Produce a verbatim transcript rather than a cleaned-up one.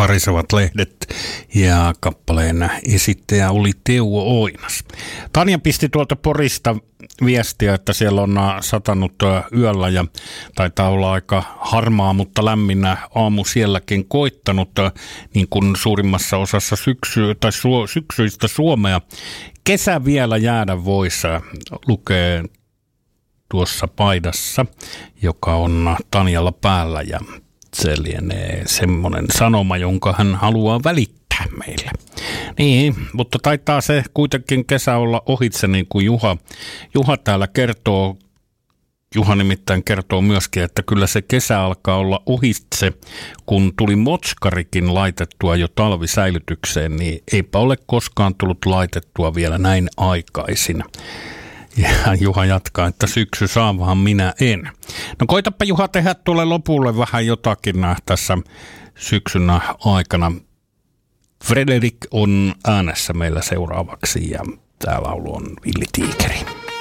Varisevat lehdet ja kappaleen esittäjä oli Teuvo Oinas. Tanja pisti tuolta Porista viestiä, että siellä on satanut yöllä ja taitaa olla aika harmaa, mutta lämminä aamu sielläkin koittanut, niin kuin suurimmassa osassa syksy, tai su, syksyistä Suomea. Kesä vielä jäädä voissa, lukee tuossa paidassa, joka on Tanjalla päällä, ja se lienee semmoinen sanoma, jonka hän haluaa välittää meille. Niin, mutta taitaa se kuitenkin kesä olla ohitse, niin kuin Juha, Juha täällä kertoo. Juha nimittäin kertoo myöskin, että kyllä se kesä alkaa olla ohitse, kun tuli motskarikin laitettua jo talvisäilytykseen, niin eipä ole koskaan tullut laitettua vielä näin aikaisin. Ja Juha jatkaa, että syksy saa, vaan minä en. No koitapa Juha tehdä tuolle lopulle vähän jotakin tässä syksyn aikana. Frederik on äänessä meillä seuraavaksi ja tämä laulu on Villi Tiikeri.